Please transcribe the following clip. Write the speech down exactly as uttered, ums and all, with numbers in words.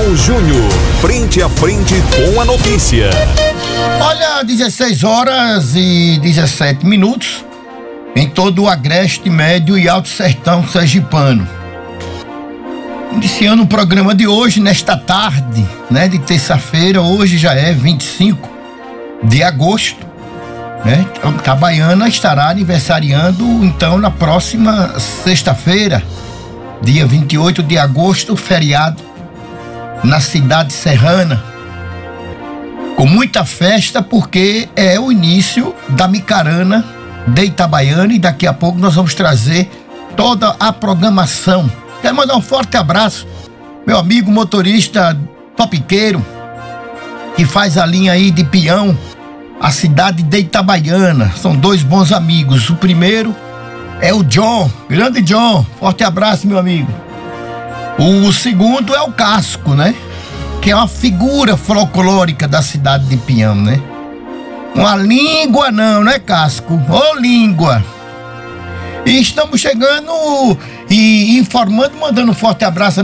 Coral Júnior, frente a frente com a notícia. Olha, dezesseis horas e dezessete minutos em todo o Agreste Médio e Alto Sertão sergipano. Iniciando o programa de hoje, nesta tarde, né, de terça-feira, hoje já é vinte e cinco de agosto, né? Itabaiana estará aniversariando, então, na próxima sexta-feira, dia vinte e oito de agosto, feriado na cidade serrana, com muita festa, porque é o início da Micarana de Itabaiana, e daqui a pouco nós vamos trazer toda a programação. Quero mandar um forte abraço, meu amigo motorista topiqueiro, que faz a linha aí de peão, a cidade de Itabaiana. São dois bons amigos. O primeiro é o John, grande John, forte abraço, meu amigo. O segundo é o Casco, né? Que é uma figura folclórica da cidade de Pião, né? Uma língua não, não é Casco? Ô língua! E estamos chegando e informando, mandando um forte abraço